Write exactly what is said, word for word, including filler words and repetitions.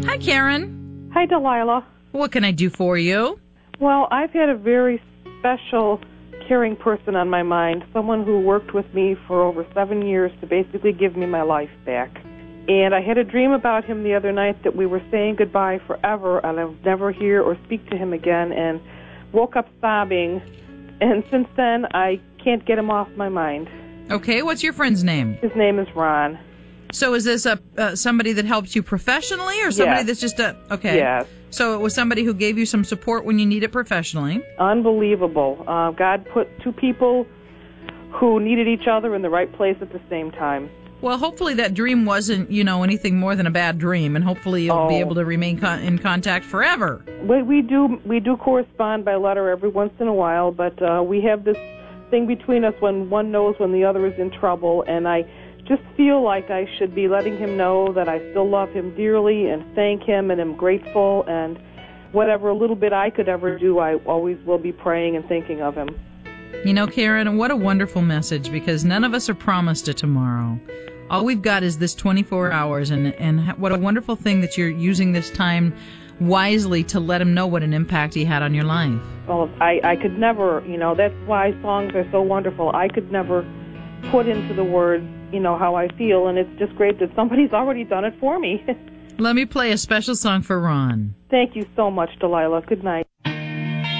Hi, Karen. Hi, Delilah. What can I do for you? Well, I've had a very special, caring person on my mind, someone who worked with me for over seven years to basically give me my life back. And I had a dream about him the other night that we were saying goodbye forever, and I would never hear or speak to him again, and woke up sobbing. And since then, I can't get him off my mind. Okay, what's your friend's name? His name is Ron. So is this a uh, somebody that helps you professionally, or somebody Yes. that's just a... Okay. Yes. So it was somebody who gave you some support when you need it professionally. Unbelievable. Uh, God put two people who needed each other in the right place at the same time. Well, hopefully that dream wasn't, you know, anything more than a bad dream, and hopefully you'll Oh. be able to remain con- in contact forever. We, we do we do correspond by letter every once in a while, but uh, we have this thing between us when one knows when the other is in trouble, and I just feel like I should be letting him know that I still love him dearly and thank him and am grateful, and whatever little bit I could ever do, I always will be praying and thinking of him. You know, Karen, what a wonderful message, because none of us are promised a tomorrow. All we've got is this twenty-four hours, and, and what a wonderful thing that you're using this time wisely to let him know what an impact he had on your life. Well, I, I could never, you know, that's why songs are so wonderful. I could never put into the words, you know, how I feel, and it's just great that somebody's already done it for me. Let me play a special song for Ron. Thank you so much, Delilah. Good night.